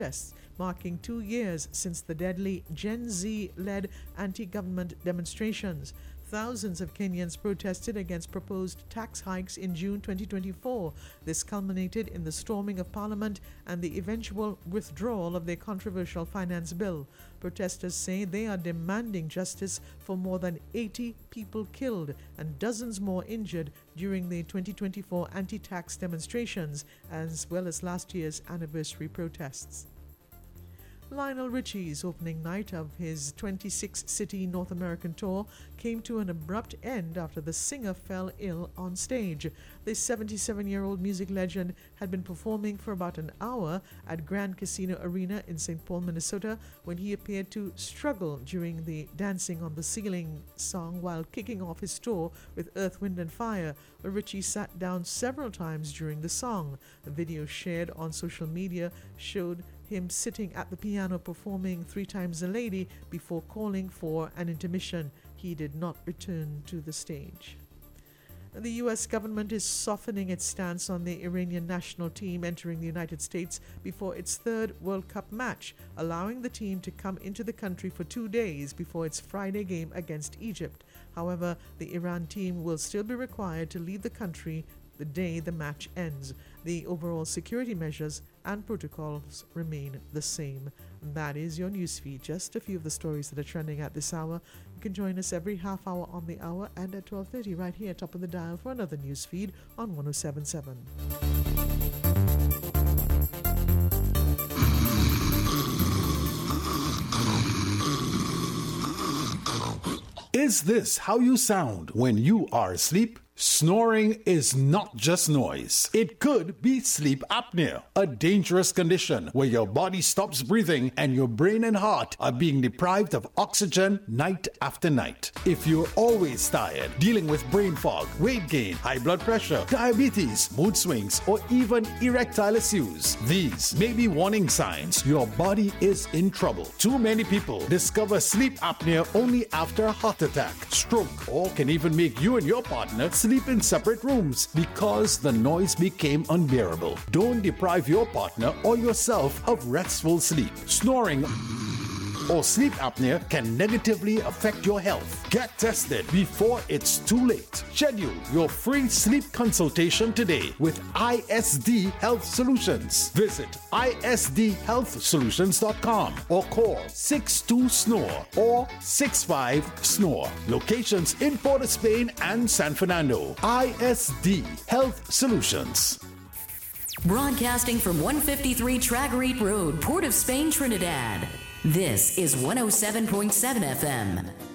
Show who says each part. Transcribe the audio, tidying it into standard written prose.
Speaker 1: protests, marking 2 years since the deadly Gen Z-led anti-government demonstrations. Thousands of Kenyans protested against proposed tax hikes in June 2024. This culminated in the storming of Parliament and the eventual withdrawal of their controversial finance bill. Protesters say they are demanding justice for more than 80 people killed and dozens more injured during the 2024 anti-tax demonstrations, as well as last year's anniversary protests. Lionel Richie's opening night of his 26-city North American tour came to an abrupt end after the singer fell ill on stage. The 77-year-old music legend had been performing for about an hour at Grand Casino Arena in St. Paul, Minnesota, when he appeared to struggle during the Dancing on the Ceiling song while kicking off his tour with Earth, Wind and Fire. Richie sat down several times during the song. A video shared on social media showed him sitting at the piano performing Three Times a Lady before calling for an intermission. He did not return to the stage. The U.S. government is softening its stance on the Iranian national team entering the United States before its third World Cup match, allowing the team to come into the country for 2 days before its Friday game against Egypt. However, the Iran team will still be required to leave the country the day the match ends. The overall security measures and protocols remain the same. That is your newsfeed. Just a few of the stories that are trending at this hour. You can join us every half hour on the hour and at 12:30 right here, top of the dial, for another newsfeed on 107.7.
Speaker 2: Is this how you sound when you are asleep? Snoring is not just noise. It could be sleep apnea, a dangerous condition where your body stops breathing and your brain and heart are being deprived of oxygen night after night. If you're always tired, dealing with brain fog, weight gain, high blood pressure, diabetes, mood swings, or even erectile issues, these may be warning signs your body is in trouble. Too many people discover sleep apnea only after a heart attack, stroke, or can even make you and your partner sleep in separate rooms because the noise became unbearable. Don't deprive your partner or yourself of restful sleep. Snoring or sleep apnea can negatively affect your health. Get tested before it's too late. Schedule your free sleep consultation today with ISD Health Solutions. Visit isdhealthsolutions.com or call 62-SNORE or 65-SNORE. Locations in Port of Spain and San Fernando. ISD Health Solutions.
Speaker 3: Broadcasting from 153 Tragarete Road, Port of Spain, Trinidad. This is 107.7 FM.